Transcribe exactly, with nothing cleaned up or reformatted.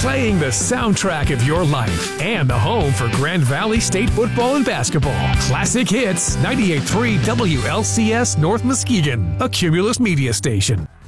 playing the soundtrack of your life and the home for Grand Valley State football and basketball. Classic Hits, ninety-eight point three W L C S North Muskegon, a Cumulus media station.